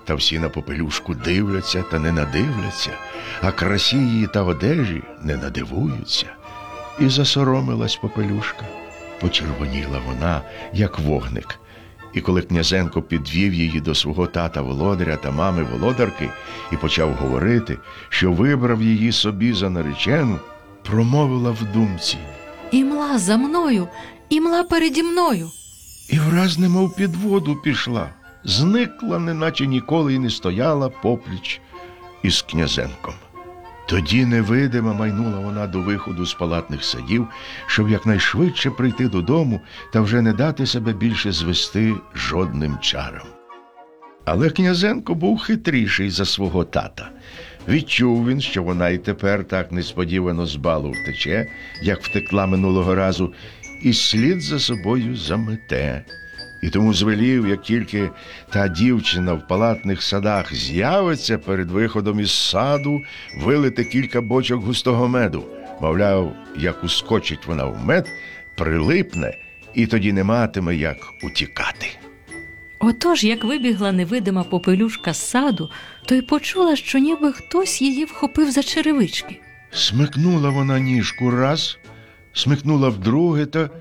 Та всі на попелюшку дивляться та не надивляться, а красі її та одежі не надивуються. І засоромилась попелюшка. Почервоніла вона, як вогник. І коли князенко підвів її до свого тата-володаря та мами-володарки і почав говорити, що вибрав її собі за наречену, промовила в думці: «Імла за мною, імла переді мною». І враз немов під воду пішла, зникла, неначе ніколи й не стояла попліч із князенком. Тоді невидима майнула вона до виходу з палатних садів, щоб якнайшвидше прийти додому та вже не дати себе більше звести жодним чарам. Але князенко був хитріший за свого тата. Відчув він, що вона і тепер так несподівано з балу втече, як втекла минулого разу, і слід за собою замете. І тому звелів, як тільки та дівчина в палатних садах з'явиться перед виходом із саду, вилити кілька бочок густого меду. Мовляв, як ускочить вона в мед, прилипне, і тоді не матиме як утікати. Отож, як вибігла невидима попелюшка з саду, то й почула, що ніби хтось її вхопив за черевички. Смикнула вона ніжку раз, смикнула вдруге та,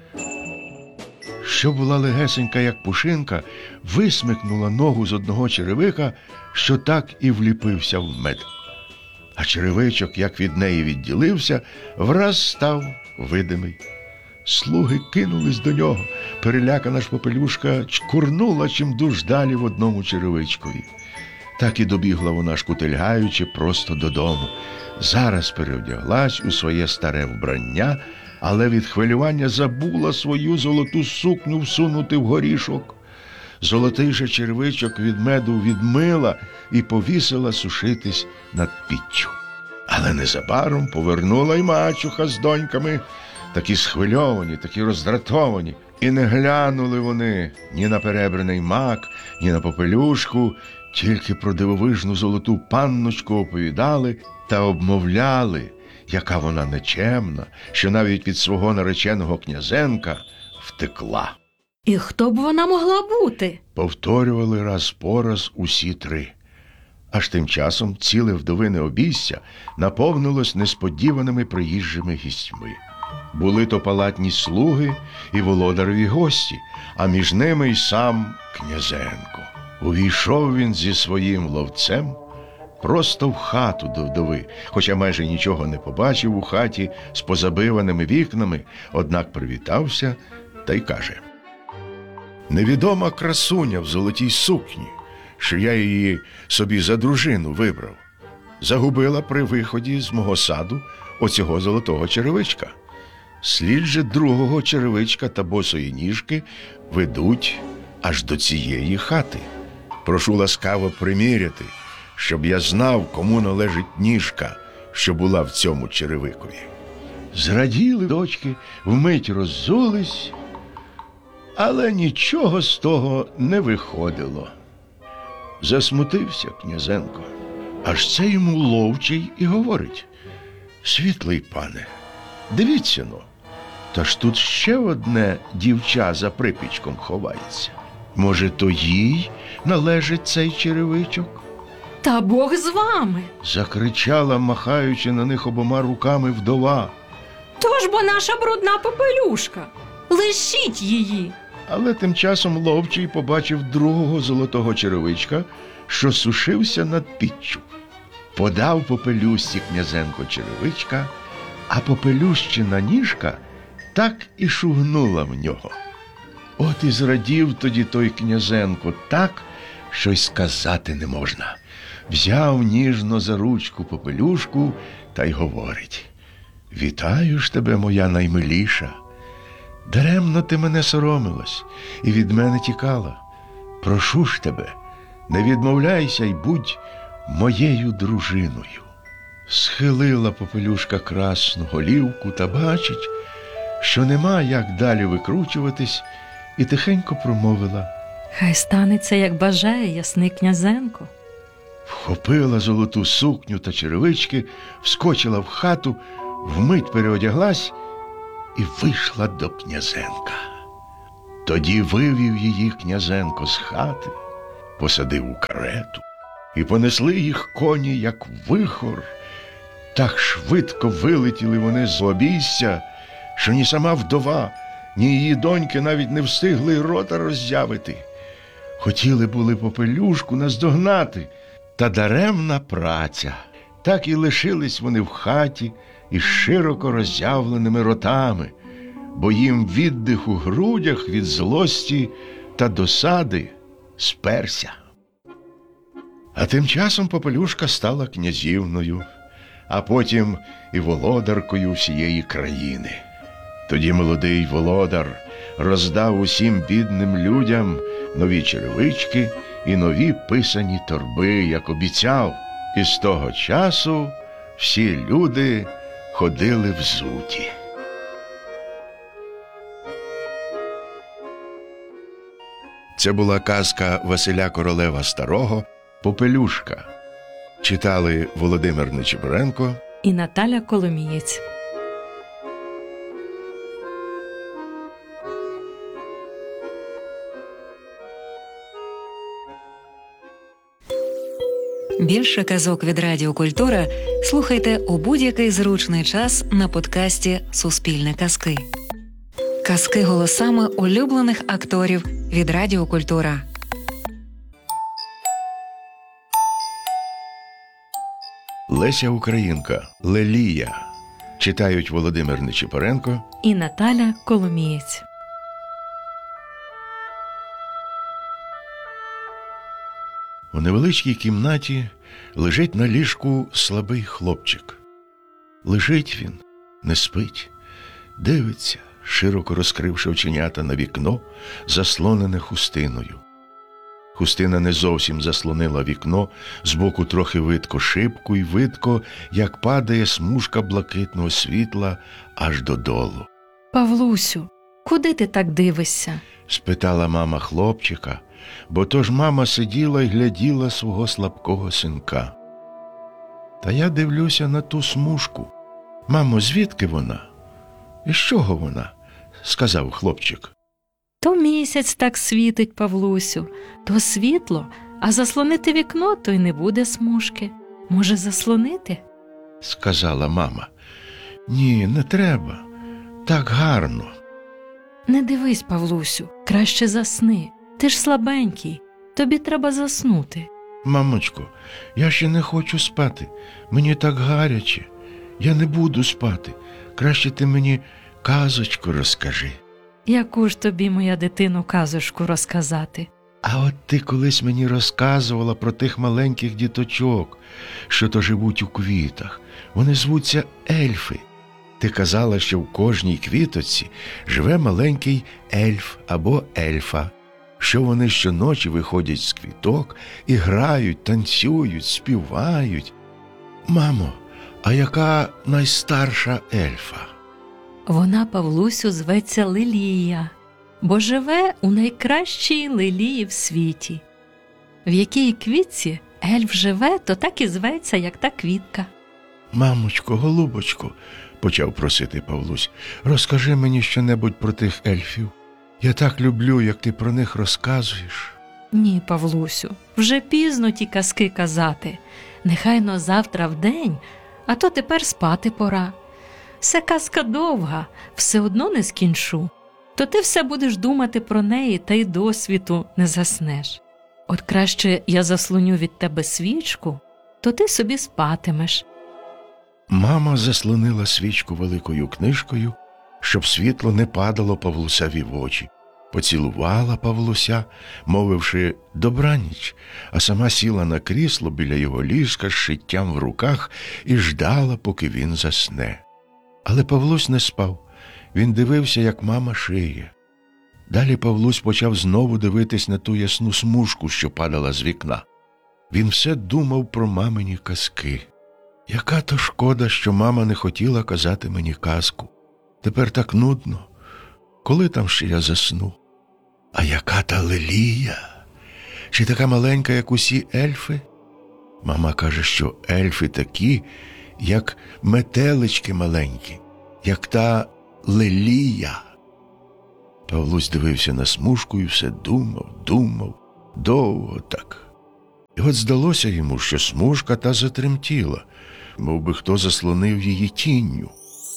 що була легесенька, як пушинка, висмикнула ногу з одного черевика, що так і вліпився в мед. А черевичок, як від неї відділився, враз став видимий. Слуги кинулись до нього. Перелякана ж попелюшка чкурнула чимдуж далі в одному черевичкові. Так і добігла вона, шкутильгаючи, просто додому. Зараз перевдяглась у своє старе вбрання, але від хвилювання забула свою золоту сукню всунути в горішок. Золотий же червичок від меду відмила і повісила сушитись над піччю. Але незабаром повернула й мачуха з доньками, такі схвильовані, такі роздратовані. І не глянули вони ні на перебраний мак, ні на попелюшку, тільки про дивовижну золоту панночку оповідали та обмовляли, яка вона нечемна, що навіть від свого нареченого князенка втекла. І хто б вона могла бути? Повторювали раз по раз усі три. Аж тим часом ціле вдовине обійстя наповнилось несподіваними приїжджими гістьми. Були то палатні слуги і володареві гості, а між ними й сам князенко. Увійшов він зі своїм ловцем просто в хату до вдови, хоча майже нічого не побачив у хаті з позабиваними вікнами, однак привітався та й каже: «Невідома красуня в золотій сукні, що я її собі за дружину вибрав, загубила при виході з мого саду оцього золотого черевичка. Слід же другого черевичка та босої ніжки ведуть аж до цієї хати. Прошу ласкаво приміряти, щоб я знав, кому належить ніжка, що була в цьому черевикові». Зраділи дочки, вмить роззулись, але нічого з того не виходило. Засмутився князенко. Аж це йому ловчий і говорить: «Світлий пане, дивіться-но, та ж тут ще одне дівча за припічком ховається. Може, то їй належить цей черевичок?» «Та Бог з вами!» – закричала, махаючи на них обома руками, вдова. «То ж бо наша брудна попелюшка! Лишіть її!» Але тим часом ловчий побачив другого золотого черевичка, що сушився над піччю. Подав попелюшці князенко черевичка, а попелющина ніжка так і шугнула в нього. От і зрадів тоді той князенко так, що й сказати не можна. Взяв ніжно за ручку попелюшку та й говорить: «Вітаю ж тебе, моя наймиліша. Даремно ти мене соромилась і від мене тікала. Прошу ж тебе, не відмовляйся й будь моєю дружиною». Схилила попелюшка красну голівку та бачить, що нема як далі викручуватись, і тихенько промовила: «Хай станеться, як бажає ясний князенко». Вхопила золоту сукню та черевички, вскочила в хату, вмить переодяглась і вийшла до князенка. Тоді вивів її князенко з хати, посадив у карету і понесли їх коні, як вихор. Так швидко вилетіли вони з обійстя, що ні сама вдова, ні її доньки навіть не встигли й рота роззявити. Хотіли були Попелюшку наздогнати, та даремна праця. Так і лишились вони в хаті із широко роззявленими ротами, бо їм віддих у грудях від злості та досади сперся. А тим часом Попелюшка стала князівною, а потім і володаркою всієї країни. Тоді молодий володар роздав усім бідним людям нові черевички і нові писані торби, як обіцяв. І з того часу всі люди ходили взуті. Це була казка Василя Королева Старого «Попелюшка». Читали Володимир Нечипоренко і Наталя Коломієць. Більше казок від Радіо Культура слухайте у будь-який зручний час на подкасті «Суспільне казки». Казки голосами улюблених акторів від Радіо Культура. Леся Українка «Лелія». Читають Володимир Нечипоренко і Наталя Коломієць. У невеличкій кімнаті лежить на ліжку слабий хлопчик. Лежить він, не спить, дивиться, широко розкривши оченята на вікно, заслонене хустиною. Хустина не зовсім заслонила вікно, збоку трохи видко шибку й видко, як падає смужка блакитного світла аж додолу. Павлусю, куди ти так дивишся? Спитала мама хлопчика, бо то ж мама сиділа й гляділа свого слабкого синка. Та я дивлюся на ту смужку. Мамо, звідки вона? І з чого вона? Сказав хлопчик. То місяць так світить, Павлусю, то світло, а заслонити вікно, то й не буде смужки. Може, заслонити? Сказала мама. Ні, не треба. Так гарно. Не дивись, Павлусю, краще засни. Ти ж слабенький, тобі треба заснути. Мамочко, я ще не хочу спати. Мені так гаряче. Я не буду спати. Краще ти мені казочку розкажи. Яку ж тобі, моя дитино, казочку розказати? А от ти колись мені розказувала про тих маленьких діточок, що то живуть у квітах. Вони звуться ельфи. Ти казала, що в кожній квіточці живе маленький ельф або ельфа, що вони щоночі виходять з квіток і грають, танцюють, співають. Мамо, а яка найстарша ельфа? Вона, Павлусю, зветься Лелія, бо живе у найкращій лелії в світі. В якій квітці ельф живе, то так і зветься, як та квітка. Мамочко, голубочко, почав просити Павлусь, розкажи мені щонебудь про тих ельфів. Я так люблю, як ти про них розказуєш. Ні, Павлусю, вже пізно ті казки казати. Нехайно завтра вдень, а то тепер спати пора. Все казка довга, все одно не скінчу. То ти все будеш думати про неї та й до світу не заснеш. От краще я заслоню від тебе свічку, то ти собі спатимеш. Мама заслонила свічку великою книжкою, щоб світло не падало Павлусеві в очі. Поцілувала Павлуся, мовивши «добраніч», а сама сіла на крісло біля його ліжка з шиттям в руках і ждала, поки він засне. Але Павлусь не спав. Він дивився, як мама шиє. Далі Павлусь почав знову дивитись на ту ясну смужку, що падала з вікна. Він все думав про мамині казки. Яка то шкода, що мама не хотіла казати мені казку. Тепер так нудно. Коли там ще я засну? А яка та Лелія? Чи така маленька, як усі ельфи? Мама каже, що ельфи такі, як метелички маленькі, як та Лелія. Павлусь дивився на смужку і все думав, довго так. І от здалося йому, що смужка та затремтіла, мов би хто заслонив її тінню.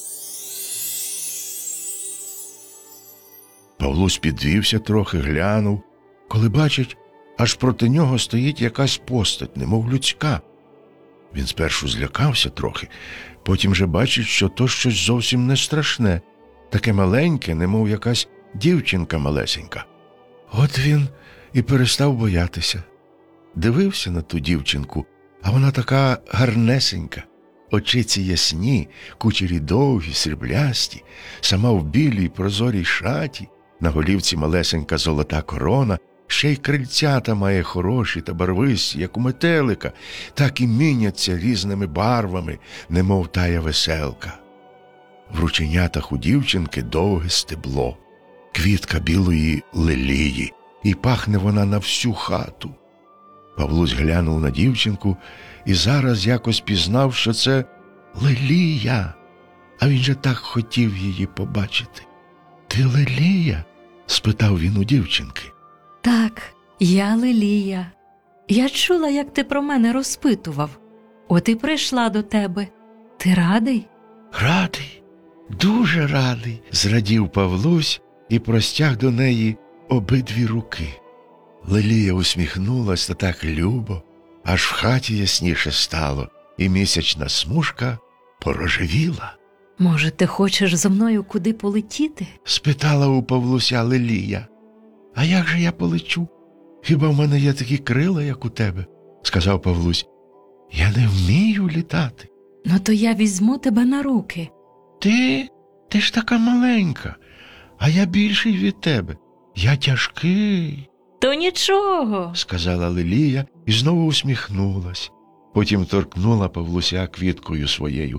Павлусь підвівся трохи, глянув, коли бачить, аж проти нього стоїть якась постать, немов людська. Він спершу злякався трохи, потім же бачить, що то щось зовсім не страшне, таке маленьке, немов якась дівчинка малесенька. От він і перестав боятися. Дивився на ту дівчинку, а вона така гарнесенька. Очиці ясні, кучері довгі, сріблясті, сама в білій прозорій шаті, на голівці малесенька золота корона, ще й крильцята має хороші та барвисті, як у метелика, так і міняться різними барвами, немов тая веселка. В рученятах у дівчинки довге стебло, квітка білої лилії, і пахне вона на всю хату. Павлусь глянув на дівчинку і зараз якось пізнав, що це Лилія, а він же так хотів її побачити. «Ти Лилія?» – спитав він у дівчинки. Так, я Лилія. Я чула, як ти про мене розпитував. От і прийшла до тебе. Ти радий? «Радий, дуже радий», – зрадів Павлусь і простяг до неї обидві руки. Лилія усміхнулась та так любо, аж в хаті ясніше стало, і місячна смужка порожевіла. Може, ти хочеш зо мною куди полетіти? – спитала у Павлуся Лилія. «А як же я полечу? Хіба в мене є такі крила, як у тебе?» – сказав Павлусь. «Я не вмію літати». Ну, то я візьму тебе на руки. Ти ж така маленька, а я більший від тебе. Я тяжкий», – То нічого. сказала Лилія і знову усміхнулась. Потім торкнула Павлуся квіткою своєю.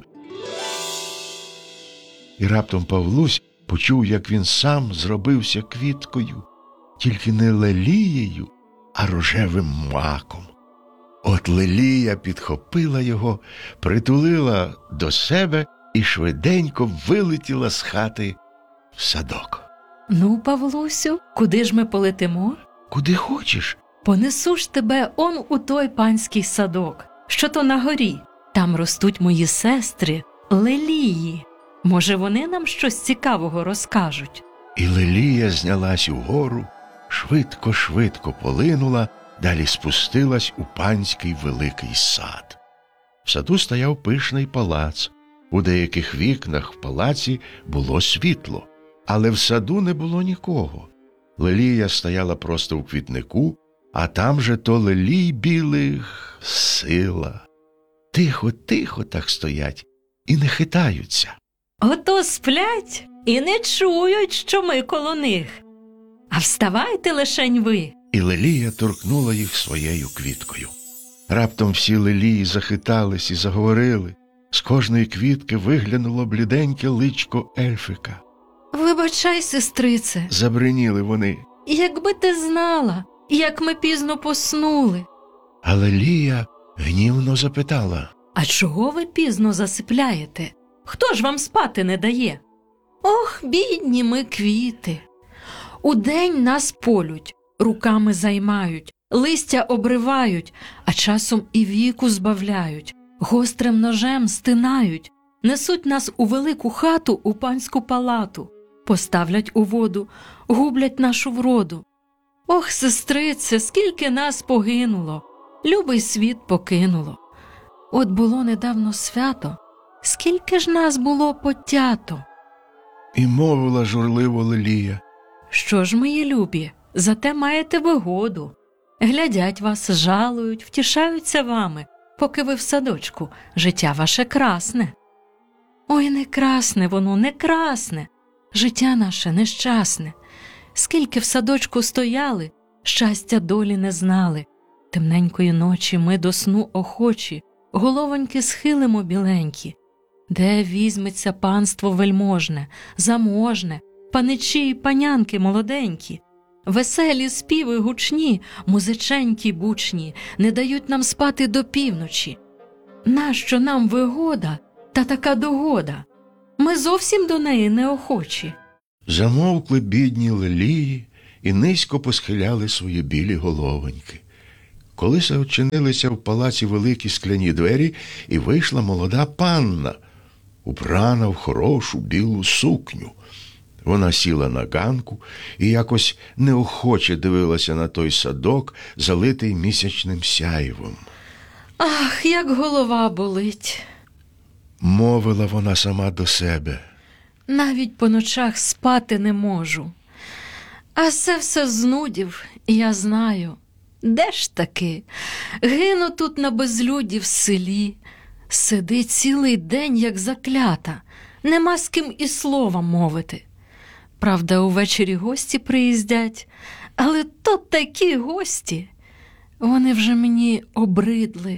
І раптом Павлусь почув, як він сам зробився квіткою, тільки не лилією, а рожевим маком. От Лилія підхопила його, притулила до себе і швиденько вилетіла з хати в садок. Ну, Павлусю, куди ж ми полетимо? «Куди хочеш?» Понесу ж тебе он у той панський садок, що то на горі. Там ростуть мої сестри Лилії. Може, вони нам щось цікавого розкажуть? І Лилія знялась угору, швидко-швидко полинула, далі спустилась у панський великий сад. В саду стояв пишний палац. У деяких вікнах в палаці було світло, але в саду не було нікого. Лилія стояла просто в квітнику, а там же то лилій білих сила. Тихо-тихо так стоять і не хитаються. Ото сплять і не чують, що ми коло них. А вставайте лишень ви. І Лилія торкнула їх своєю квіткою. Раптом всі лилії захитались і заговорили. З кожної квітки виглянуло бліденьке личко ельфика. Вибачай, сестрице, Забриніли вони. якби ти знала, як ми пізно поснули. А Лилія гнівно запитала. А чого ви пізно засипляєте? Хто ж вам спати не дає? Ох, бідні ми квіти. Удень нас полють, руками займають, листя обривають, а часом і віку збавляють, гострим ножем стинають, несуть нас у велику хату у панську палату, поставлять у воду, гублять нашу вроду. Ох, сестрице, скільки нас погинуло, любий світ покинуло. От було недавно свято, скільки ж нас було потято. І мовила журливо Лилія. Що ж, мої любі, зате маєте вигоду. Глядять вас, жалують, втішаються вами, поки ви в садочку, життя ваше красне. Ой, не красне воно, не красне, життя наше нещасне. Скільки в садочку стояли, щастя долі не знали. Темненької ночі ми до сну охочі, головоньки схилимо біленькі. Де візьметься панство вельможне, заможне, паничі й панянки молоденькі? Веселі співи гучні, музиченькі бучні, не дають нам спати до півночі. Нащо нам вигода та така догода? Ми зовсім до неї неохочі. Замовкли бідні лилії і низько посхиляли свої білі головоньки. Колись очинилися в палаці великі скляні двері, і вийшла молода панна, убрана в хорошу білу сукню. Вона сіла на ганку і якось неохоче дивилася на той садок, залитий місячним сяйвом. Ах, як голова болить. Мовила вона сама до себе. Навіть по ночах спати не можу. А це все знудів, і я знаю. Де ж таки? Гину тут на безлюдді в селі. Сидить цілий день, як заклята. Нема з ким і слова мовити. Правда, увечері гості приїздять, але то такі гості. Вони вже мені обридли.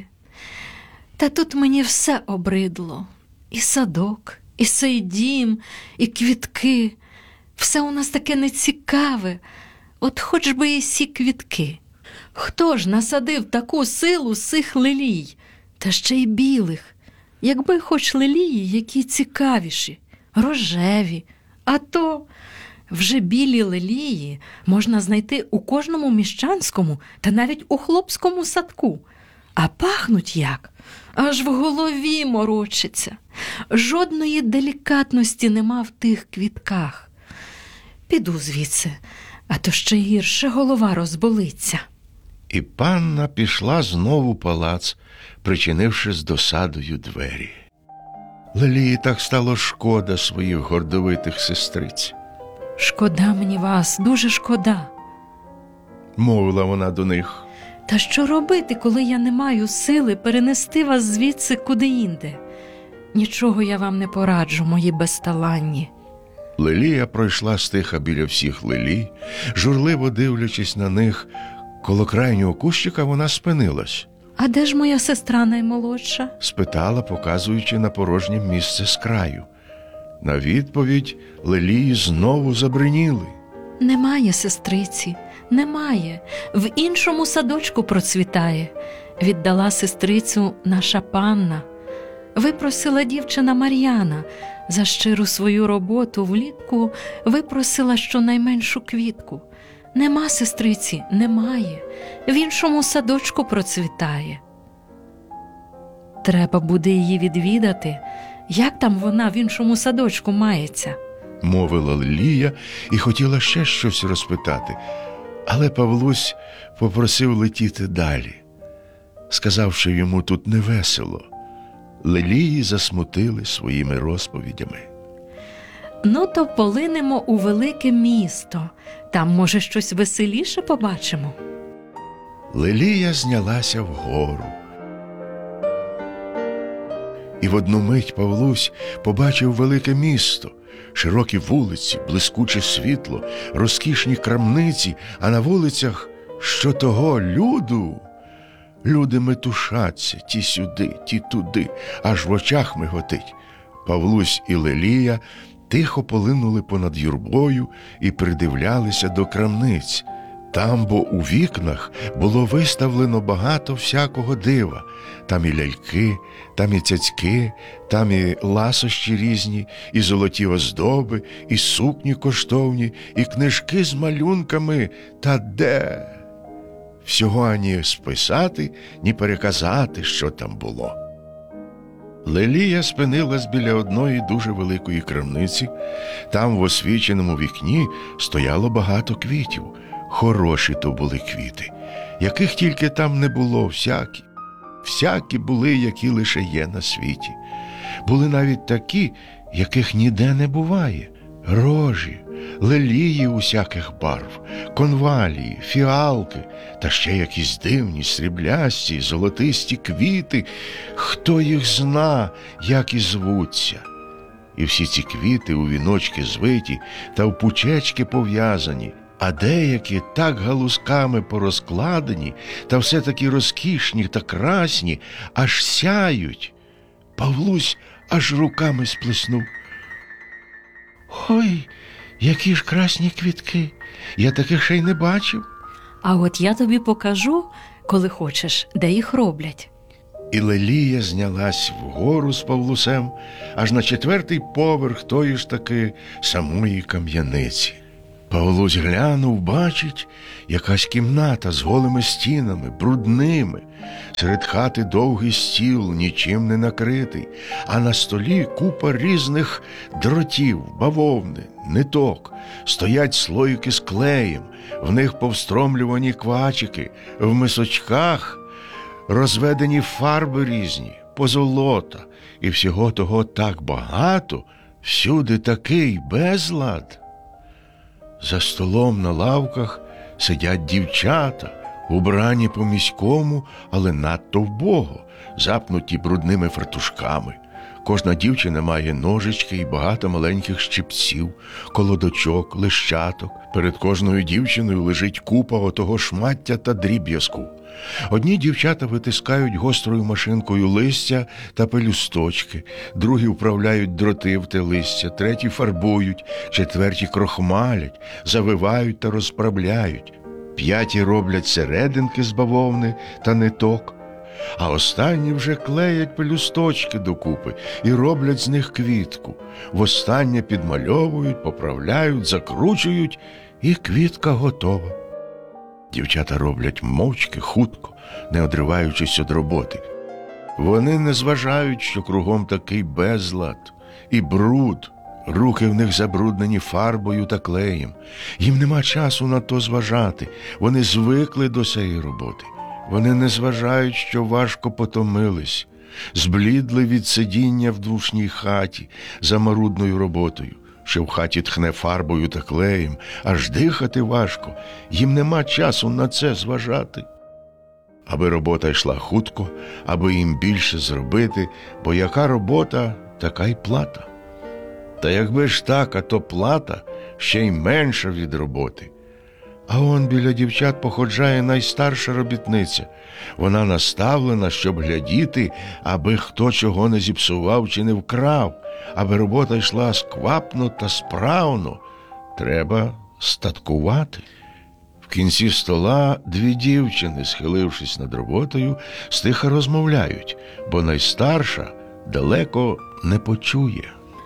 Та тут мені все обридло. І садок, і сей дім, і квітки. Все у нас таке нецікаве. От хоч би і сі квітки. Хто ж насадив таку силу сих лилій, та ще й білих? Якби хоч лилії, які цікавіші, рожеві, а то вже білі лилії можна знайти у кожному міщанському та навіть у хлопському садку. А пахнуть як? Аж в голові морочиться. Жодної делікатності нема в тих квітках. Піду звідси, а то ще гірше голова розболиться. І панна пішла знову в палац, причинивши з досадою двері. Лилії так стало шкода своїх гордовитих сестриць. Шкода мені вас, дуже шкода. Мовила вона до них. Та що робити, коли я не маю сили перенести вас звідси куди-інде? Нічого я вам не пораджу, мої безталанні. Лилія пройшла стиха біля всіх лилій, журливо дивлячись на них. Коло крайнього кущика вона спинилась. А де ж моя сестра наймолодша? Спитала, показуючи на порожнє місце з краю. На відповідь лилії знову забриніли. Немає сестриці, немає. В іншому садочку процвітає. Віддала сестрицю наша панна. Випросила дівчина Мар'яна. За щиру свою роботу влітку випросила щонайменшу квітку. Нема сестриці, немає. В іншому садочку процвітає. Треба буде її відвідати. Як там вона в іншому садочку мається? Мовила Лилія і хотіла ще щось розпитати. Але Павлусь попросив летіти далі, сказав, що йому тут невесело. Лилії засмутили своїми розповідями. Ну, то полинемо у велике місто. Там, може, щось веселіше побачимо. Лилія знялася вгору. І в одну мить Павлусь побачив велике місто, широкі вулиці, блискуче світло, розкішні крамниці, а на вулицях що того люду. Люди метушаться, ті сюди, ті туди, аж в очах миготить. Павлусь і Лилія тихо полинули понад юрбою і придивлялися до крамниць. Там, бо у вікнах було виставлено багато всякого дива. Там і ляльки, там і цяцьки, там і ласощі різні, і золоті оздоби, і сукні коштовні, і книжки з малюнками. Та де? Всього ані списати, ні переказати, що там було. Лилія спинилась біля одної дуже великої крамниці. Там в освіченому вікні стояло багато квітів. Хороші то були квіти, яких тільки там не було, всякі. Всякі були, які лише є на світі. Були навіть такі, яких ніде не буває. Рожі, лилії усяких барв, конвалії, фіалки, та ще якісь дивні, сріблясті, золотисті квіти. Хто їх зна, як і звуться. І всі ці квіти у віночки звиті та в пучечки пов'язані, а деякі так галузками порозкладені, та все такі розкішні та красні, аж сяють. Павлусь аж руками сплеснув. Ой, які ж красні квітки! Я таких ще й не бачив. А от я тобі покажу, коли хочеш, де їх роблять. І Лилія знялась вгору з Павлусем, аж на 4-й поверх тої ж таки самої кам'яниці. Павлусь глянув, бачить, якась кімната з голими стінами, брудними. Серед хати довгий стіл, нічим не накритий, а на столі купа різних дротів, бавовни, ниток. Стоять слоїки з клеєм, в них повстромлювані квачики, в мисочках розведені фарби різні, позолота. І всього того так багато, всюди такий безлад. За столом на лавках сидять дівчата, убрані по-міському, але надто вбого, запнуті брудними фартушками. Кожна дівчина має ножички і багато маленьких щипців, колодочок, лищаток. Перед кожною дівчиною лежить купа отого шмаття та дріб'язку. Одні дівчата витискають гострою машинкою листя та пелюсточки, другі вправляють дроти в те листя, треті фарбують, четверті крохмалять, завивають та розправляють, п'яті роблять серединки з бавовни та ниток, а останні вже клеять пелюсточки докупи і роблять з них квітку. Востаннє підмальовують, поправляють, закручують, і квітка готова. Дівчата роблять мовчки, хутко, не одриваючись від роботи. Вони не зважають, що кругом такий безлад і бруд. Руки в них забруднені фарбою та клеєм. Їм нема часу на то зважати. Вони звикли до цієї роботи. Вони не зважають, що важко потомились, зблідли від сидіння в душній хаті за марудною роботою, що в хаті тхне фарбою та клеєм, аж дихати важко. Їм нема часу на це зважати. Аби робота йшла хутко, аби їм більше зробити, бо яка робота, така й плата. Та якби ж так, а то плата ще й менша від роботи. А он біля дівчат походжає найстарша робітниця. Вона наставлена, щоб глядіти, аби хто чого не зіпсував чи не вкрав, аби робота йшла сквапно та справно. Треба статкувати. В кінці стола дві дівчини, схилившись над роботою, стиха розмовляють, бо найстарша далеко не почує.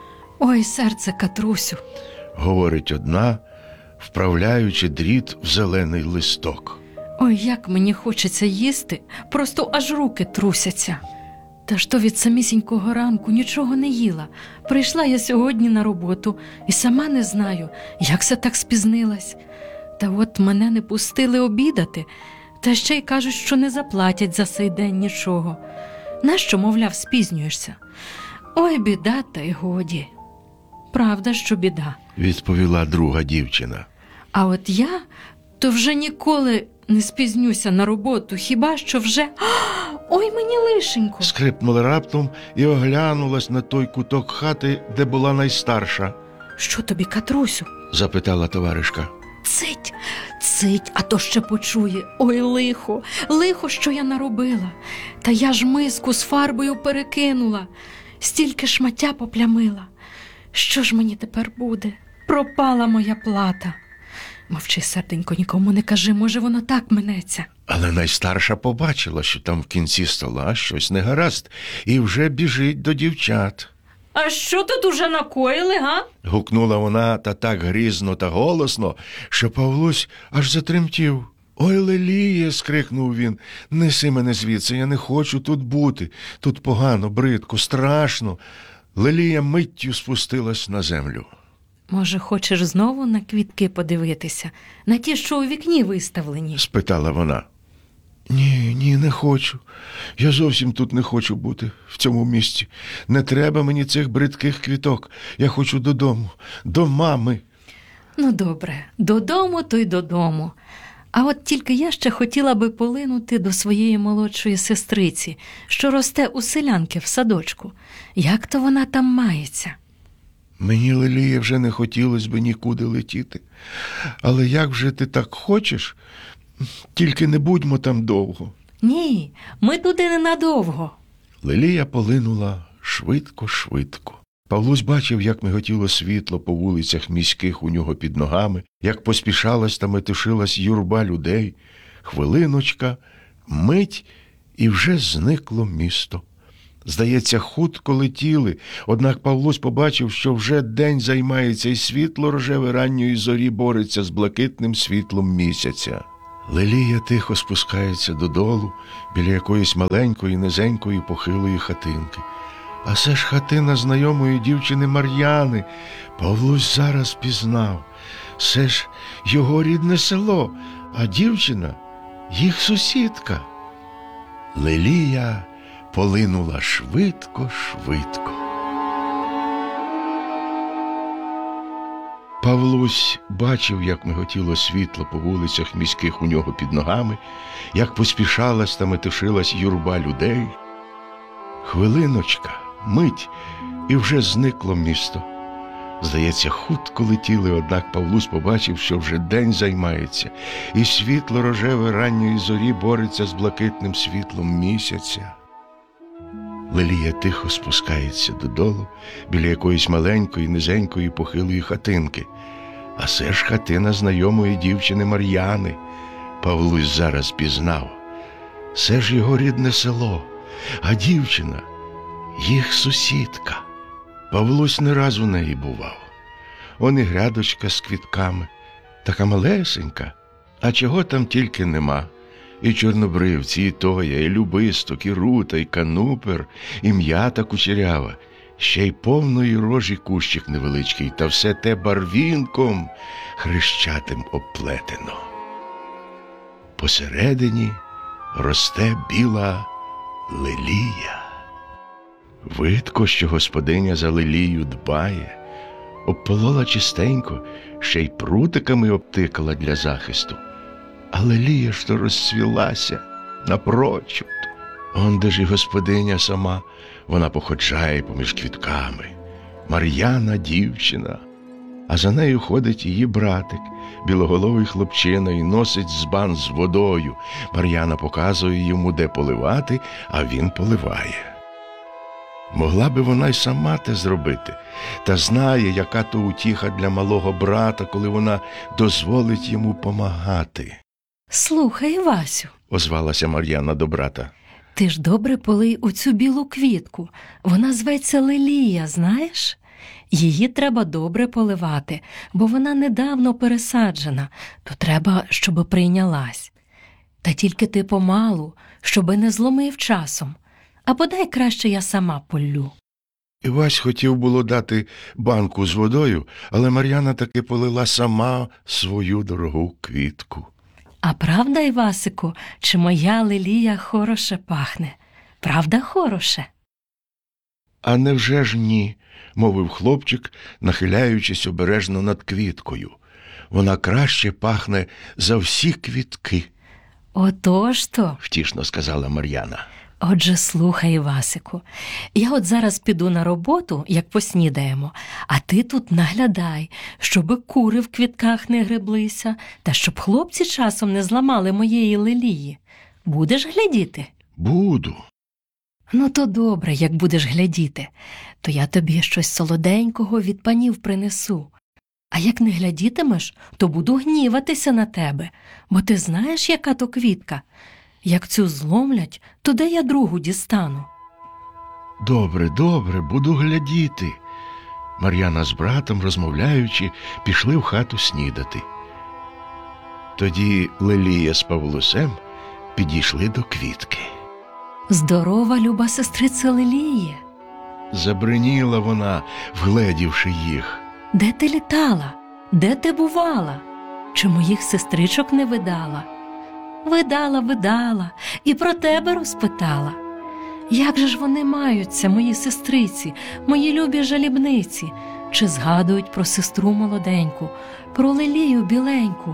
Ой, серце, Катрусю, Говорить одна, вправляючи дріт в зелений листок. ой, як мені хочеться їсти, просто аж руки трусяться. Та ж то від самісінького ранку нічого не їла. Прийшла я сьогодні на роботу і сама не знаю, як се так спізнилась. Та от мене не пустили обідати, та ще й кажуть, що не заплатять за сей день нічого. Нащо, мовляв, спізнюєшся? Ой, біда, та й годі. Правда, що біда. Відповіла друга дівчина. А от я то вже ніколи не спізнюся на роботу, хіба що вже... Ой, мені лишенько. Скрипнула раптом і оглянулась на той куток хати, де була найстарша. Що тобі, Катрусю? Запитала товаришка. Цить, цить, а то ще почує. Ой, лихо, лихо, що я наробила. Та я ж миску з фарбою перекинула, стільки шмаття поплямила. Що ж мені тепер буде? Пропала моя плата. Мовчи, серденько, нікому не кажи, може воно так минеться. Але найстарша побачила, що там в кінці стола щось не гаразд, і вже біжить до дівчат. А що тут уже накоїли, га? Гукнула вона та так грізно та голосно, що Павлусь аж затремтів. «Ой, Леліє!» – скрикнув він. «Неси мене звідси, я не хочу тут бути. Тут погано, бридко, страшно». Лелія миттю спустилась на землю. Може, хочеш знову на квітки подивитися? На ті, що у вікні виставлені? Спитала вона. Ні, не хочу. Я зовсім тут не хочу бути, в цьому місці. Не треба мені цих бридких квіток. Я хочу додому, до мами. Ну, добре, додому, то й додому. А от тільки я ще хотіла би полинути до своєї молодшої сестриці, що росте у селянки в садочку. Як то вона там мається? Мені, Лелія, вже не хотілося б нікуди летіти. Але як вже ти так хочеш, тільки не будьмо там довго. Ні, ми туди ненадовго. Лелія полинула швидко-швидко. Павлусь бачив, як миготіло світло по вулицях міських у нього під ногами, як поспішалась та метушилась юрба людей. Хвилиночка, мить, і вже зникло місто. Здається, хутко летіли, однак Павлусь побачив, що вже день займається, і світло рожеве ранньої зорі бореться з блакитним світлом місяця. Лелія тихо спускається додолу біля якоїсь маленької, низенької, похилої хатинки. А це ж хатина знайомої дівчини Мар'яни. Павлусь зараз пізнав. Це ж його рідне село, а дівчина – їх сусідка. Лелія полинула швидко-швидко. Павлусь бачив, як миготіло світло по вулицях міських у нього під ногами, як поспішалась та метушилась юрба людей. Хвилиночка, мить, і вже зникло місто. Здається, хутко летіли, однак Павлусь побачив, що вже день займається, і світло рожеве ранньої зорі бореться з блакитним світлом місяця. Лелія тихо спускається додолу біля якоїсь маленької, низенької, похилої хатинки. А це ж хатина знайомої дівчини Мар'яни. Павлусь зараз пізнав. Це ж його рідне село, а дівчина – їх сусідка. Павлусь не раз у неї бував. Он і грядочка з квітками, така малесенька, а чого там тільки нема. І чорнобривці, і тоя, і любисток, і рута, і канупер, і м'ята кучерява, ще й повної рожі кущик невеличкий, та все те барвінком хрещатим обплетено. Посередині росте біла лелія. Видко, що господиня за лелію дбає, обполола чистенько, ще й прутиками обтикала для захисту. А лелія ж то розцвілася напрочуд. Онде ж і господиня сама, вона походжає поміж квітками. Мар'яна дівчина, а за нею ходить її братик, білоголовий хлопчина, і носить збан з водою. Мар'яна показує йому, де поливати, а він поливає. Могла би вона й сама те зробити, та знає, яка то утіха для малого брата, коли вона дозволить йому помагати. «Слухай, Васю», – озвалася Мар'яна до брата. «ти ж добре полий оцю білу квітку. Вона зветься лелія, знаєш? Її треба добре поливати, бо вона недавно пересаджена, то треба, щоб прийнялась. Та тільки ти помалу, щоби не зломив часом. А подай краще я сама поллю». Івась хотів було дати банку з водою, але Мар'яна таки полила сама свою дорогу квітку. «А правда, Івасику, чи моя лелія хороше пахне? Правда, хороше?» «А невже ж ні?» – мовив хлопчик, нахиляючись обережно над квіткою. «Вона краще пахне за всі квітки». «Отож-то», – втішно сказала Мар'яна. «Отже, слухай, Івасику, я от зараз піду на роботу, як поснідаємо, а ти тут наглядай, щоби кури в квітках не греблися, та щоб хлопці часом не зламали моєї лелії. Будеш глядіти?» «Буду». «Ну то добре, як будеш глядіти, то я тобі щось солоденького від панів принесу. А як не глядітимеш, то буду гніватися на тебе, бо ти знаєш, яка то квітка. Як цю зломлять, то де я другу дістану?» «Добре, добре, буду глядіти». Мар'яна з братом, розмовляючи, пішли в хату снідати. Тоді Лелія з Павлусем підійшли до квітки. «Здорова, люба сестриця Леліє!» Забриніла вона, вгледівши їх. «Де ти літала? Де ти бувала? Чи моїх сестричок не видала?» Видала, і про тебе розпитала. Як же ж вони маються, мої сестриці, мої любі жалібниці? Чи згадують про сестру молоденьку, про лелію біленьку?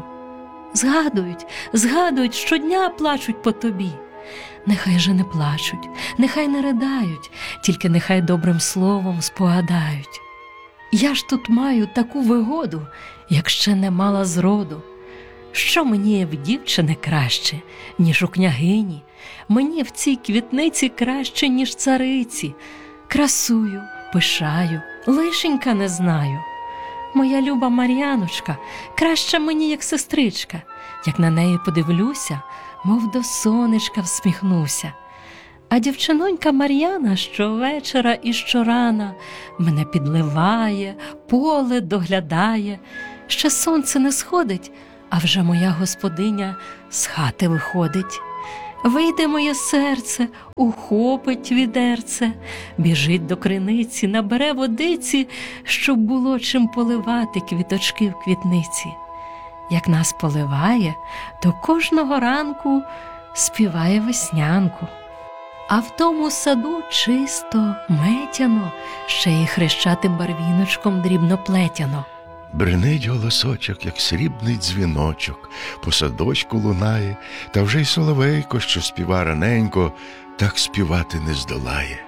Згадують, щодня плачуть по тобі. Нехай же не плачуть, нехай не ридають, тільки нехай добрим словом спогадають. Я ж тут маю таку вигоду, як ще не мала зроду. Що мені в дівчини краще, ніж у княгині? Мені в цій квітниці краще, ніж цариці. Красую, пишаю, лишенька не знаю. Моя люба Мар'яночка краща мені, як сестричка. Як на неї подивлюся, мов до сонечка всміхнуся. А А дівчинонька Мар'яна щовечора і щорана мене підливає, поле доглядає. Ще сонце не сходить, а вже моя господиня з хати виходить. Вийде моє серце, ухопить відерце, біжить до криниці, набере водиці, щоб було чим поливати квіточки в квітниці. Як нас поливає, то кожного ранку співає веснянку. А в тому саду чисто, метяно, ще й хрещатим барвіночком дрібно плетяно. Бринить голосочок, як срібний дзвіночок, по садочку лунає, та вже й соловейко, що співа раненько, так співати не здолає.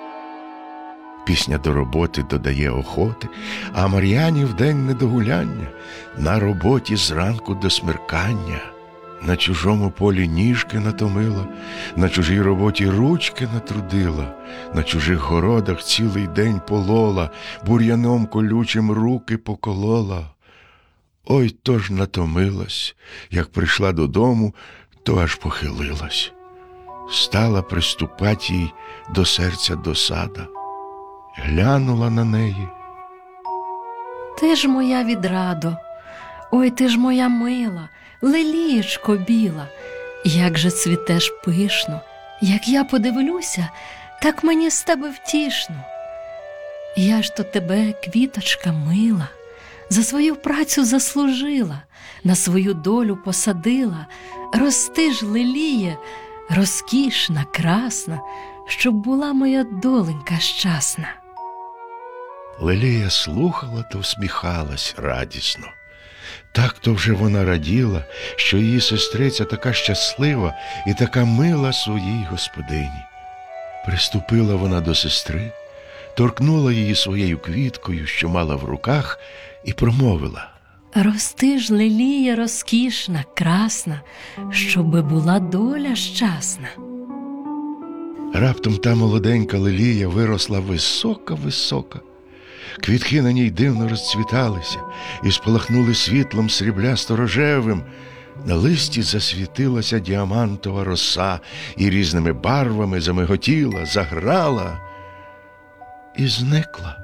Пісня до роботи додає охоти, а Мар'яні вдень не до гуляння, на роботі зранку до смеркання. На чужому полі ніжки натомила, на чужій роботі ручки натрудила, на чужих городах цілий день полола, бур'яном колючим руки поколола. Ой, то ж натомилась, як прийшла додому, то аж похилилась. Стала приступать їй до серця досада, глянула на неї. Ти ж моя відрадо, ой, ти ж моя мила, лелієчко біла, як же цвітеш пишно, як я подивлюся, так мені з тебе втішно. Я ж то тебе, квіточка мила, за свою працю заслужила, на свою долю посадила, рости ж, леліє, розкішна, красна, щоб була моя доленька щасна. Лелія слухала та всміхалась радісно. Так-то вже вона раділа, що її сестриця така щаслива і така мила своїй господині. Приступила вона до сестри, торкнула її своєю квіткою, що мала в руках, і промовила: «Рости ж, лелія, розкішна, красна, щоби була доля щасна». Раптом та молоденька лелія виросла висока-висока. Квітки на ній дивно розцвіталися і спалахнули світлом сріблясто-рожевим. На листі засвітилася діамантова роса і різними барвами замиготіла, заграла і зникла.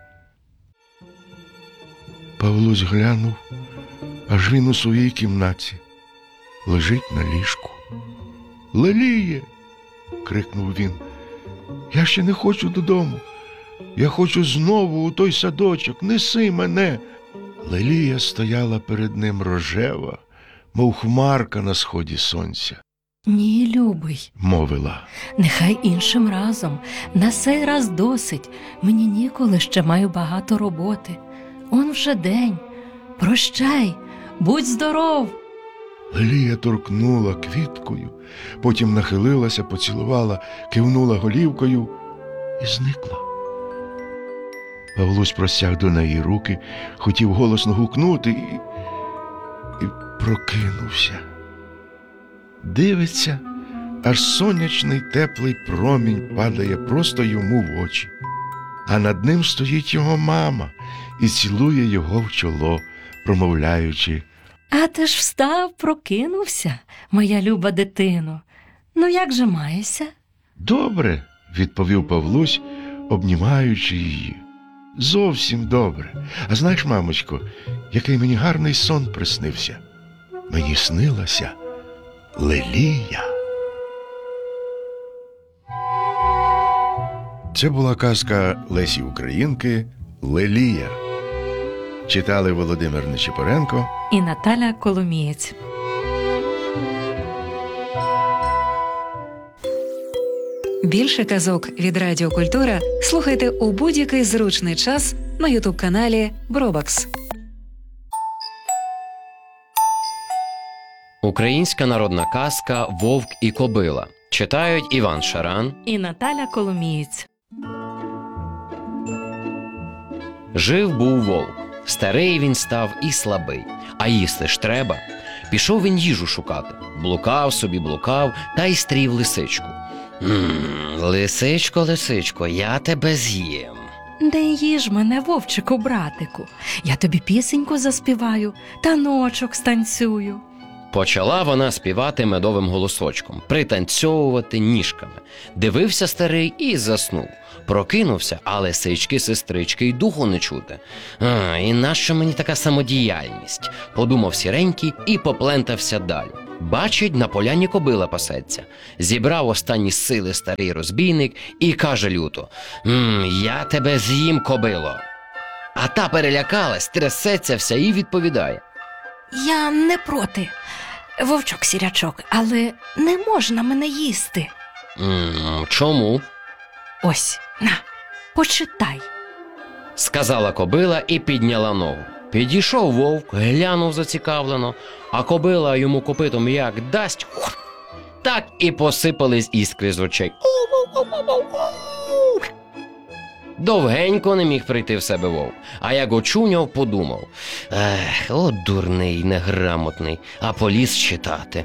Павлусь глянув, аж він у своїй кімнаті лежить на ліжку. «Леліє!» – крикнув він. «Я ще не хочу додому. Я хочу знову у той садочок, неси мене!» Лелія стояла перед ним рожева, мов хмарка на сході сонця. «Ні, любий», – мовила, «нехай іншим разом, на сей раз досить, мені ніколи, ще маю багато роботи. Он вже день, прощай, будь здоров!» Лелія торкнула квіткою, потім нахилилася, поцілувала, кивнула голівкою і зникла. Павлусь простяг до неї руки, хотів голосно гукнути і прокинувся. Дивиться, аж сонячний теплий промінь падає просто йому в очі. А над ним стоїть його мама і цілує його в чоло, промовляючи: «А ти ж встав, прокинувся, моя люба дитино. Ну як же маєшся?» «Добре», – відповів Павлусь, обнімаючи її. «Зовсім добре. А знаєш, мамочко, який мені гарний сон приснився? Мені снилася Лелія». Це була казка Лесі Українки «Лелія». Читали Володимир Нечипоренко і Наталя Коломієць. Більше казок від Радіо Культура слухайте у будь-який зручний час на ютуб-каналі Бробакс. Українська народна казка «Вовк і кобила». Читають Іван Шаран і Наталя Коломієць. Жив-був вовк. Старий він став і слабий. А їсти ж треба. Пішов він їжу шукати. Блукав собі, блукав, та й стрів лисичку. Лисичко, лисичко, я тебе з'їм. Не їж мене, вовчику, братику. Я тобі пісеньку заспіваю, таночок станцюю. Почала вона співати медовим голосочком, пританцьовувати ніжками. Дивився старий і заснув. Прокинувся, а лисички-сестрички й духу не чути. І нащо мені така самодіяльність? Подумав сіренький і поплентався далі. Бачить, на поляні кобила пасеться. Зібрав останні сили старий розбійник і каже люто: я тебе з'їм, кобило. А та перелякалась, трясеться вся і відповідає: Я не проти, вовчок-сірячок, але не можна мене їсти. Чому? Ось, на, почитай. Сказала кобила і підняла ногу. Підійшов вовк, глянув зацікавлено, а кобила йому копитом як дасть, так і посипались іскри з очей. Довгенько не міг прийти в себе вовк, а як очуняв, подумав: от дурний, неграмотний, а поліз читати.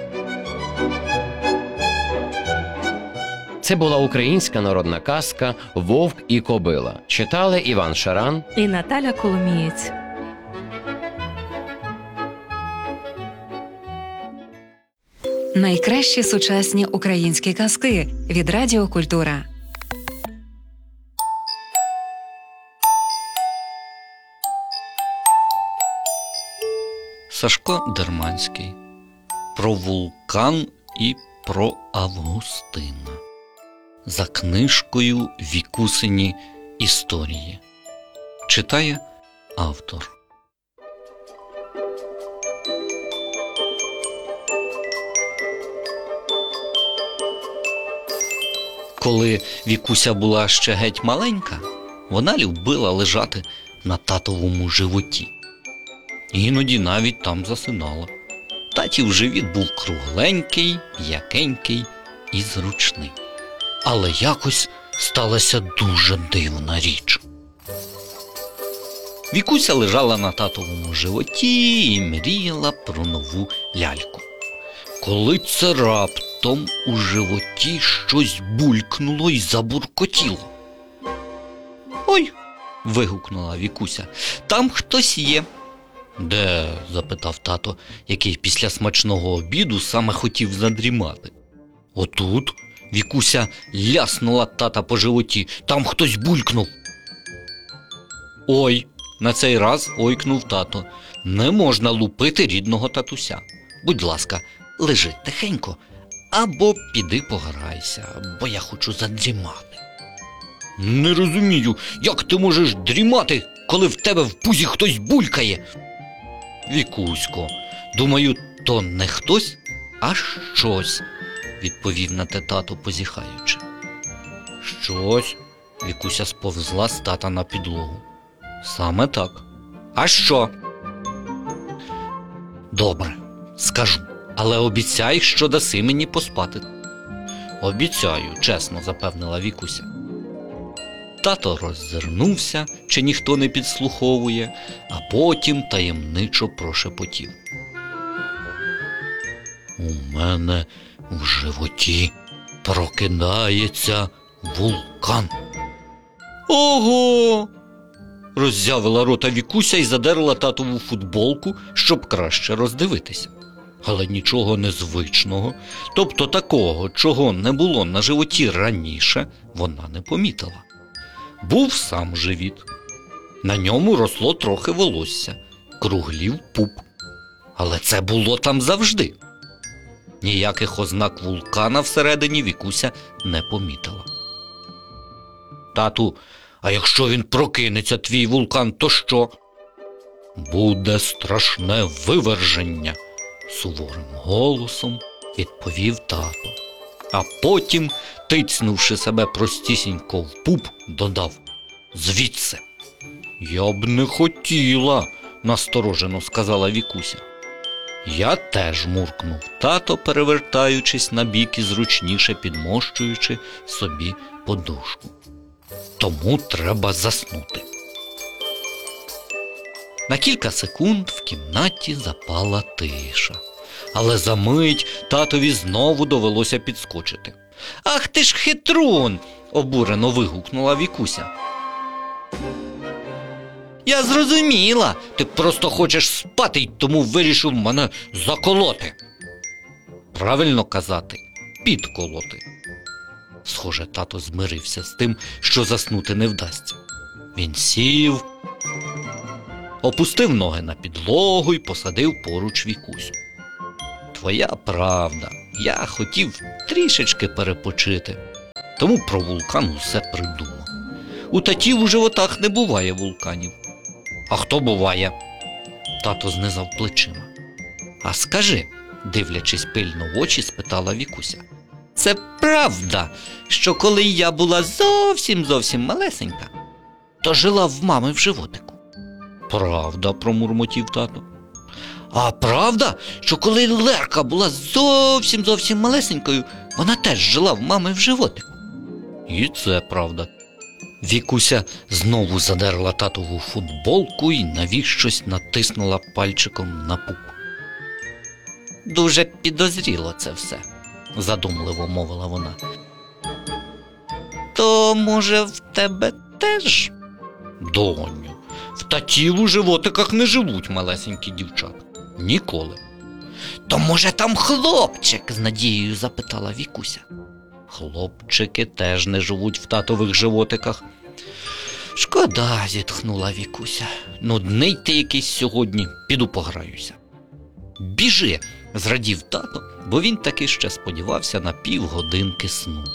Це була українська народна казка «Вовк і кобила». Читали Іван Шаран І Наталя Коломієць. Найкращі сучасні українські казки від Радіо Культура. Сашко Дерманський. Про вулкан і про Августина. За книжкою Вікусині історії. Читає автор. Коли Вікуся була ще геть маленька, вона любила лежати на татовому животі. Іноді навіть там засинала. Татів живіт був кругленький, м'якенький і зручний. Але якось сталася дуже дивна річ. Вікуся лежала на татовому животі і мріяла про нову ляльку. Коли це раптом у животі щось булькнуло і забуркотіло. «Ой!» – вигукнула Вікуся. «Там хтось є!» «Де?» – запитав тато, який після смачного обіду саме хотів задрімати. «Отут!» – Вікуся ляснула тата по животі. «Там хтось булькнув!» «Ой!» – на цей раз ойкнув тато. «Не можна лупити рідного татуся. Будь ласка, лежи тихенько, або піди пограйся, бо я хочу задрімати». «Не розумію, як ти можеш дрімати, коли в тебе в пузі хтось булькає?» «Вікусько, думаю, то не хтось, а щось», – відповів на те тато, позіхаючи. «Щось?» – Вікуся сповзла з тата на підлогу. «Саме так. А що?» «Добре, скажу, але обіцяй, що даси мені поспати». «Обіцяю», – чесно запевнила Вікуся. Тато роззирнувся, чи ніхто не підслуховує, а потім таємничо прошепотів. «У мене в животі прокидається вулкан». «Ого!» – роззявила рота Вікуся і задерла татову футболку, щоб краще роздивитися. Але нічого незвичного, тобто такого, чого не було на животі раніше, вона не помітила. Був сам живіт. На ньому росло трохи волосся, круглів пуп. Але це було там завжди. Ніяких ознак вулкана всередині Вікуся не помітила. «Тату, а якщо він прокинеться, твій вулкан, то що?» «Буде страшне виверження», – суворим голосом відповів тато. А потім, тицнувши себе простісінько в пуп, додав: «Звідси». «Я б не хотіла», – насторожено сказала Вікуся. «Я теж», – муркнув тато, перевертаючись на бік і зручніше підмощуючи собі подушку. «Тому треба заснути». На кілька секунд в кімнаті запала тиша. Але за мить татові знову довелося підскочити. «Ах ти ж хитрун!» – обурено вигукнула Вікуся. Я зрозуміла. Ти просто хочеш спати й тому вирішив мене заколоти. Правильно казати, підколоти. Схоже, тато змирився з тим, що заснути не вдасться. Він сів, опустив ноги на підлогу і посадив поруч Вікусю. Твоя правда, я хотів трішечки перепочити, тому про вулкан усе придумав. У татів у животах не буває вулканів. А хто буває? Тато знизав плечима. А скажи, дивлячись пильно в очі, спитала Вікуся. Це правда, що коли я була зовсім малесенька, то жила в мами в животику? Правда, промурмотів тато. А правда, що коли Лерка була зовсім малесенькою, вона теж жила в мами в животику? І це правда. Вікуся знову задерла татову футболку і навіщось натиснула пальчиком на пуп. Дуже підозріло це все, задумливо мовила вона. То, може, в тебе теж? Доню, в татів у животиках не живуть малесенькі дівчата. Ніколи. То, може, там хлопчик? З надією запитала Вікуся. Хлопчики теж не живуть в татових животиках. Шкода, зітхнула Вікуся. Нудний ти якийсь сьогодні, піду пограюся. Біжи, зрадів тато, бо він таки ще сподівався на півгодинки сну.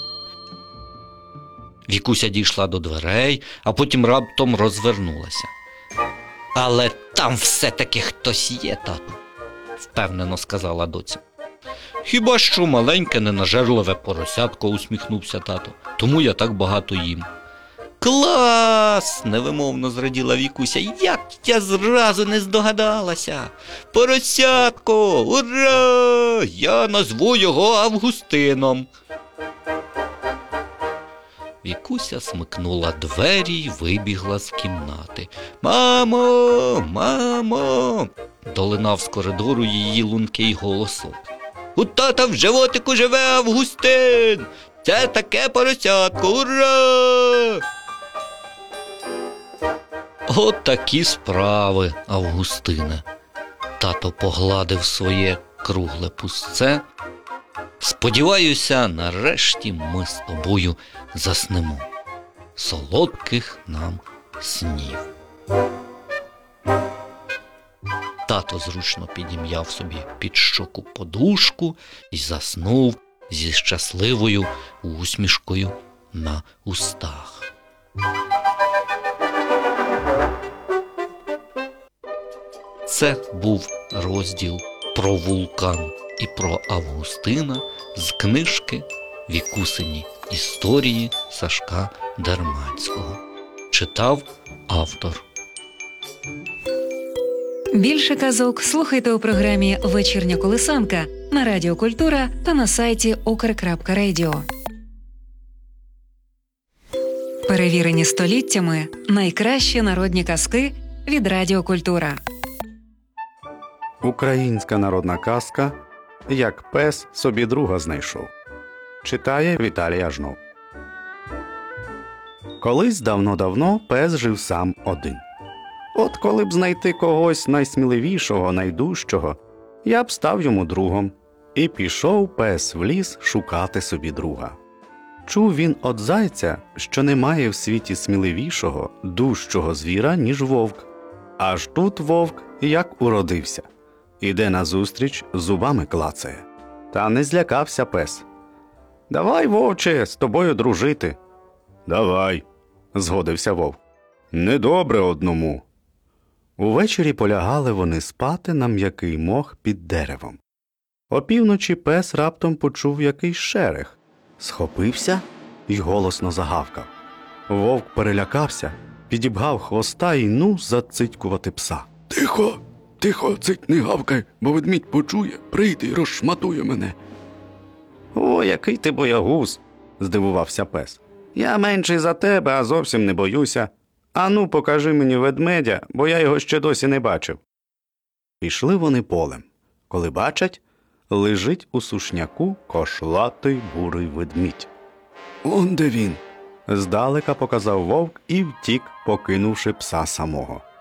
Вікуся дійшла до дверей, а потім раптом розвернулася. Але там все-таки хтось є, тату, впевнено сказала доця. Хіба що маленьке ненажерливе поросятко, усміхнувся тато. Тому я так багато їм. Клас! Невимовно зраділа Вікуся. Як я зразу не здогадалася. Поросятко! Ура! Я назву його Августином. Вікуся смикнула двері й вибігла з кімнати. Мамо! Мамо! Долинав з коридору її лункий голосок. У тата в животику живе Августин! Це таке поросятко! Ура! От такі справи, Августине. Тато погладив своє кругле пузце. Сподіваюся, нарешті ми з тобою заснемо. Солодких нам снів. Тато зручно підім'яв собі під щоку подушку і заснув зі щасливою усмішкою на устах. Це був розділ про вулкан і про Августина з книжки «Вікусині історії» Сашка Дерманського. Читав автор. Більше казок слухайте у програмі «Вечірня колисанка» на Радіо Культура та на сайті ukr.radio. Перевірені століттями найкращі народні казки від Радіо Культура. Українська народна казка «Як пес собі друга знайшов». Читає Віталій Ажнов. Колись давно-давно пес жив сам один. От коли б знайти когось найсміливішого, найдужчого, я б став йому другом. І пішов пес в ліс шукати собі друга. Чув він од зайця, що немає в світі сміливішого, дужчого звіра, ніж вовк. Аж тут вовк як уродився. Іде назустріч, зубами клацає. Та не злякався пес. «Давай, вовче, з тобою дружити». «Давай», – згодився вовк. «Недобре одному». Увечері полягали вони спати на м'який мох під деревом. Опівночі пес раптом почув якийсь шерех. Схопився й голосно загавкав. Вовк перелякався, підібгав хвоста й зацитькувати пса. «Тихо, тихо, цить, не гавкай, бо ведмідь почує, прийде й розшматує мене». «О, який ти боягуз!» – здивувався пес. «Я менший за тебе, а зовсім не боюся. Ану, покажи мені ведмедя, бо я його ще досі не бачив». Пішли вони полем. Коли бачать, лежить у сушняку кошлатий бурий ведмідь. «Он де він!» – здалека показав вовк і втік, покинувши пса самого.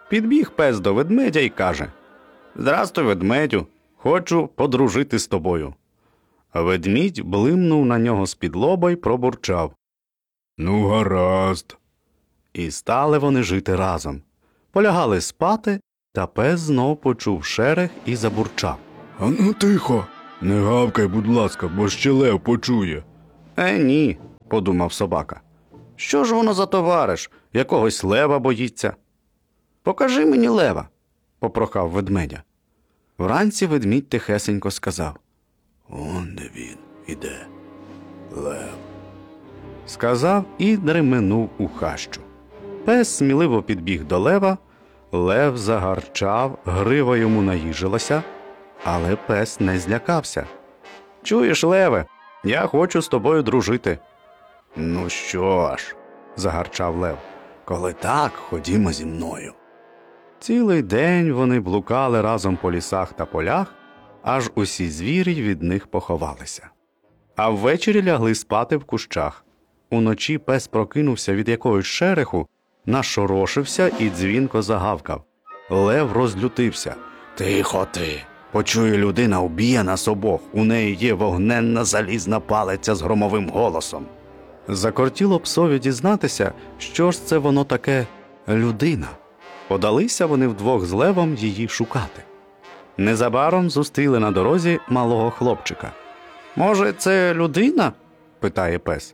Підбіг пес до ведмедя і каже: «Здрастуй, ведмедю, хочу подружити з тобою». А ведмідь блимнув на нього з-під лоба й пробурчав: «Ну, гаразд». І стали вони жити разом. Полягали спати, та пес знов почув шерех і забурчав: «Ану тихо, не гавкай, будь ласка, бо ще лев почує». Ні, подумав собака. Що ж воно за товариш, якогось лева боїться? Покажи мені лева, попрохав ведмедя. Вранці ведмідь тихесенько сказав: «Он де він іде, лев». Сказав і дременув у хащу. Пес сміливо підбіг до лева, лев загарчав, грива йому наїжилася, але пес не злякався. «Чуєш, леве, я хочу з тобою дружити». «Ну що ж», – загарчав лев, – «коли так, ходімо зі мною». Цілий день вони блукали разом по лісах та полях, аж усі звірі від них поховалися. А ввечері лягли спати в кущах. Уночі пес прокинувся від якогось шереху, нашорошився і дзвінко загавкав. Лев розлютився. «Тихо ти! Почує людина, уб'є нас обох, у неї є вогненна залізна палиця з громовим голосом». Закортіло псові дізнатися, що ж це воно таке людина. Подалися вони вдвох з левом її шукати. Незабаром зустріли на дорозі малого хлопчика. «Може, це людина?» – питає пес.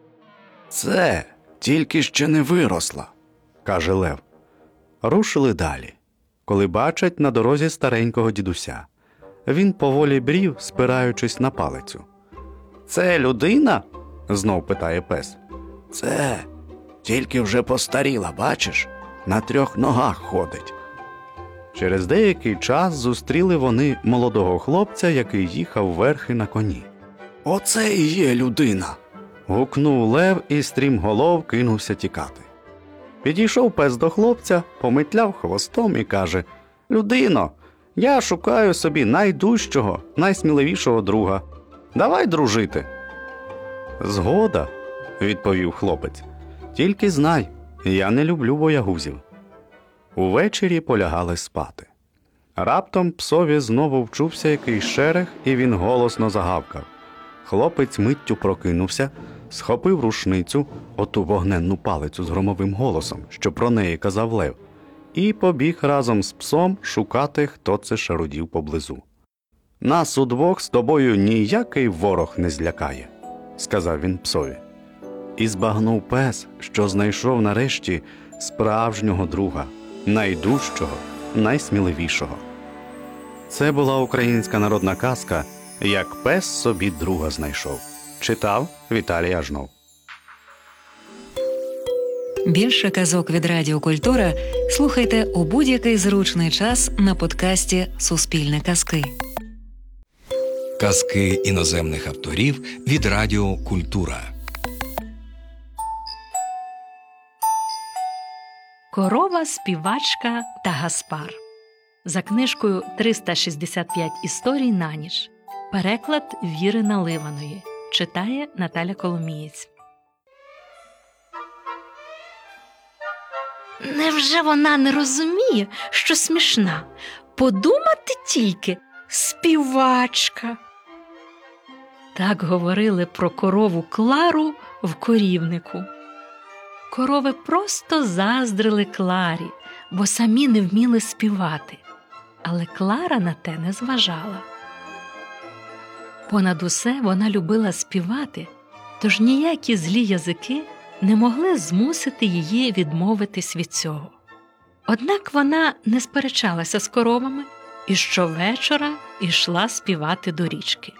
«Це тільки ще не виросла», – каже лев. Рушили далі, коли бачать на дорозі старенького дідуся. Він поволі брів, спираючись на палицю. «Це людина?» – знов питає пес. «Це тільки вже постаріла, бачиш? На 3 ногах ходить». Через деякий час зустріли вони молодого хлопця, який їхав верхи на коні. «Оце і є людина!» – гукнув лев і стрімголов кинувся тікати. Підійшов пес до хлопця, помитляв хвостом і каже: «Людино, я шукаю собі найдужчого, найсміливішого друга. Давай дружити». «Згода», – відповів хлопець. «Тільки знай, я не люблю боягузів». Увечері полягали спати. Раптом псові знову вчувся якийсь шерех, і він голосно загавкав. Хлопець миттю прокинувся, схопив рушницю, оту вогненну палицю з громовим голосом, що про неї казав лев, і побіг разом з псом шукати, хто це шарудів поблизу. «Нас удвох з тобою ніякий ворог не злякає», – сказав він псові. І збагнув пес, що знайшов нарешті справжнього друга, найдужчого, найсміливішого. Це була українська народна казка «Як пес собі друга знайшов». Читав Віталій Ажнов. Більше казок від Радіо Культура слухайте у будь-який зручний час на подкасті «Суспільне казки». Казки іноземних авторів від Радіо Культура. Корова, співачка та Гаспар. За книжкою «365 історій на ніч». Переклад Віри Наливаної. Читає Наталя Коломієць. Невже вона не розуміє, що смішна? Подумати тільки – співачка. Так говорили про корову Клару в корівнику. Корови просто заздрили Кларі, бо самі не вміли співати. Але Клара на те не зважала. Понад усе вона любила співати, тож ніякі злі язики не могли змусити її відмовитись від цього. Однак вона не сперечалася з коровами і щовечора йшла співати до річки.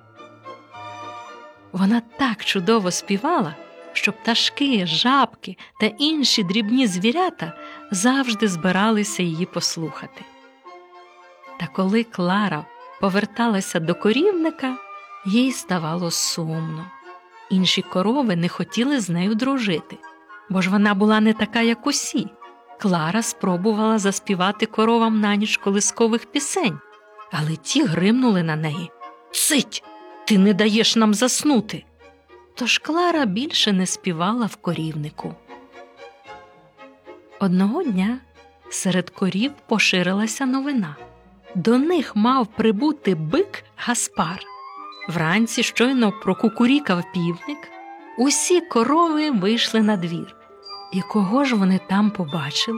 Вона так чудово співала, що пташки, жабки та інші дрібні звірята завжди збиралися її послухати. Та коли Клара поверталася до корівника, їй ставало сумно. Інші корови не хотіли з нею дружити, бо ж вона була не така, як усі. Клара спробувала заспівати коровам на ніч колискових пісень, але ті гримнули на неї: «Цить! Ти не даєш нам заснути!» Тож Клара більше не співала в корівнику. Одного дня серед корів поширилася новина. До них мав прибути бик Гаспар. Вранці щойно прокукурікав півник, усі корови вийшли на двір. І кого ж вони там побачили?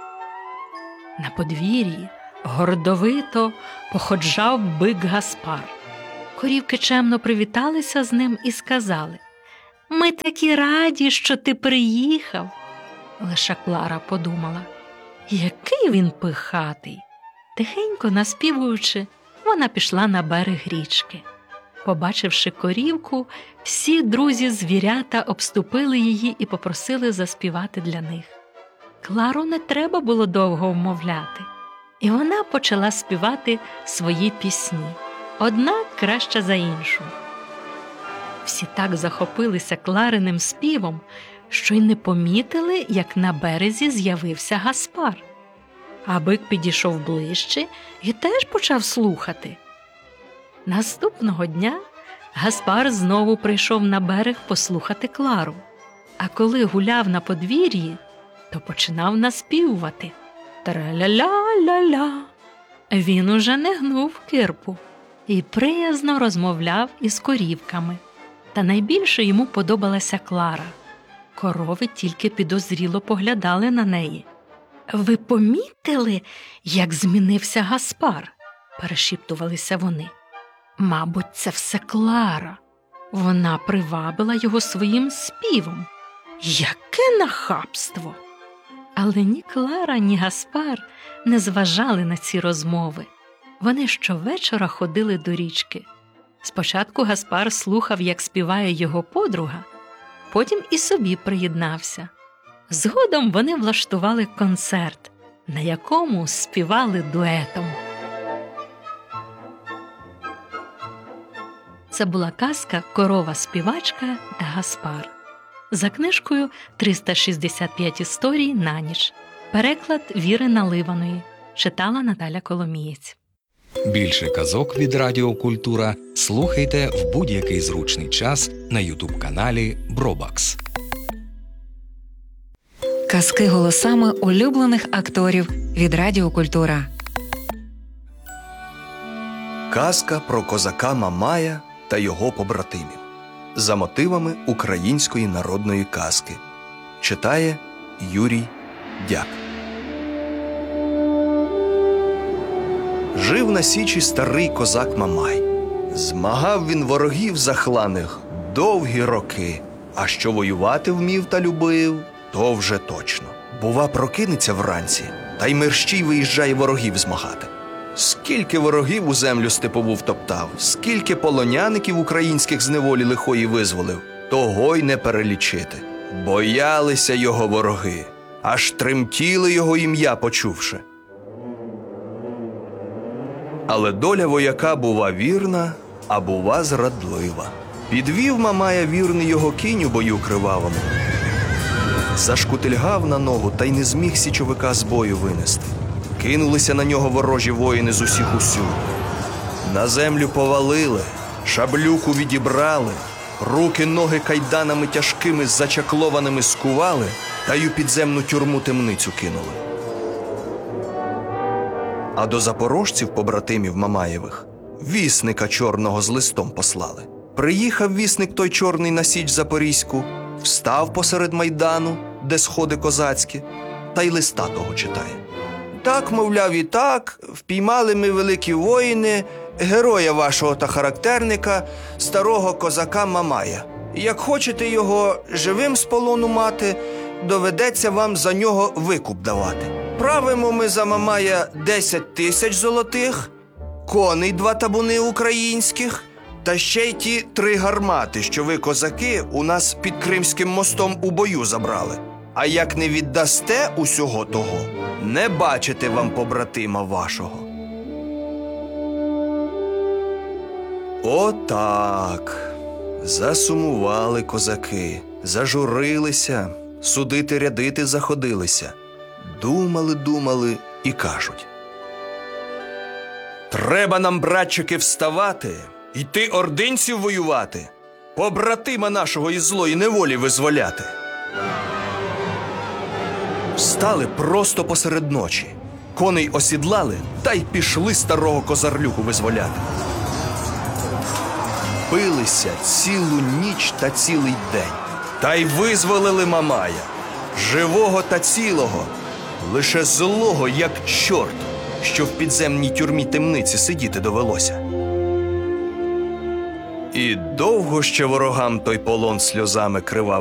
На подвір'ї гордовито походжав бик Гаспар. Корівки чемно привіталися з ним і сказали: «Ми такі раді, що ти приїхав». Лише Клара подумала: який він пихатий. Тихенько наспівуючи, вона пішла на берег річки. Побачивши корівку, всі друзі-звірята обступили її і попросили заспівати для них. Клару не треба було довго вмовляти, і вона почала співати свої пісні, одна краща за іншу. Всі так захопилися Клариним співом, що й не помітили, як на березі з'явився Гаспар. А бик підійшов ближче і теж почав слухати. Наступного дня Гаспар знову прийшов на берег послухати Клару, а коли гуляв на подвір'ї, то починав наспівувати «Тра-ля-ля-ля-ля». Він уже не гнув кирпу і приязно розмовляв із корівками. Та найбільше йому подобалася Клара. Корови тільки підозріло поглядали на неї. «Ви помітили, як змінився Гаспар?» – перешіптувалися вони. «Мабуть, це все Клара. Вона привабила його своїм співом. Яке нахабство!» Але ні Клара, ні Гаспар не зважали на ці розмови. Вони щовечора ходили до річки. Спочатку Гаспар слухав, як співає його подруга, потім і собі приєднався. Згодом вони влаштували концерт, на якому співали дуетом. Це була казка «Корова-співачка та Гаспар». За книжкою «365 історій на ніч». Переклад Віри Наливаної. Читала Наталя Коломієць. Більше казок від Радіо Культура слухайте в будь-який зручний час на ютуб-каналі Бробакс. Казки голосами улюблених акторів від Радіо Культура. Казка про козака Мамая та його побратимів. За мотивами української народної казки. Читає Юрій Дяк. Жив на січі старий козак Мамай. Змагав він ворогів захланих довгі роки. А що воювати вмів та любив, то вже точно. Бува, прокинеться вранці, та й мерщій виїжджає ворогів змагати. Скільки ворогів у землю степову втоптав, скільки полоняників українських з неволі лихої визволив, того й не перелічити. Боялися його вороги, аж тремтіли його ім'я почувши. Але доля вояка бува вірна, а бува зрадлива. Підвів Мамая вірний його кінь у бою кривавому. Зашкутильгав на ногу та й не зміг січовика з бою винести. Кинулися на нього ворожі воїни з усіх усюди. На землю повалили, шаблюку відібрали, руки, ноги кайданами тяжкими зачаклованими скували та й у підземну тюрму темницю кинули. А до запорожців, побратимів Мамаєвих, вісника чорного з листом послали. Приїхав вісник той чорний на січ Запорізьку, встав посеред майдану, де сходи козацькі, та й листа того читає. Так, мовляв, і так, впіймали ми великі воїни, героя вашого та характерника, старого козака Мамая. Як хочете його живим з полону мати, доведеться вам за нього викуп давати. Правимо ми за Мамая 10 тисяч золотих, коней 2 табуни українських, та ще й ті 3 гармати, що ви, козаки, у нас під Кримським мостом у бою забрали. А як не віддасте усього того, не бачите вам побратима вашого. Отак. Засумували козаки, зажурилися, судити-рядити заходилися. Думали і кажуть: треба нам, братчики, вставати, йти ординців воювати, побратима нашого із злої неволі визволяти. Встали просто посеред ночі. Коней осідлали та й пішли старого козарлюку визволяти. Билися цілу ніч та цілий день. Та й визволили Мамая. Живого та цілого, лише злого, як чорт, що в підземній тюрмі темниці сидіти довелося. І довго ще ворогам той полон сльозами кривав